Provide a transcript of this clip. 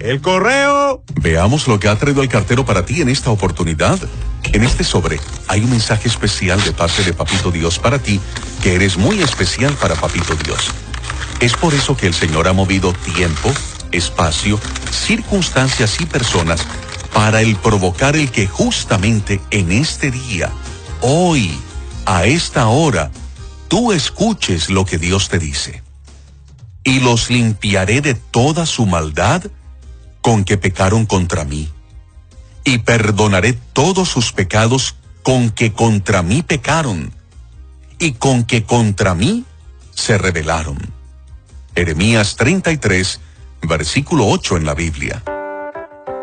El correo. Veamos lo que ha traído el cartero para ti en esta oportunidad. En este sobre hay un mensaje especial de parte de Papito Dios para ti, que eres muy especial para Papito Dios. Es por eso que el Señor ha movido tiempo, espacio, circunstancias y personas para el provocar el que justamente en este día, hoy, a esta hora, tú escuches lo que Dios te dice. Y los limpiaré de toda su maldad con que pecaron contra mí. Y perdonaré todos sus pecados con que contra mí pecaron. Y con que contra mí se rebelaron. Jeremías 33, versículo 8 en la Biblia.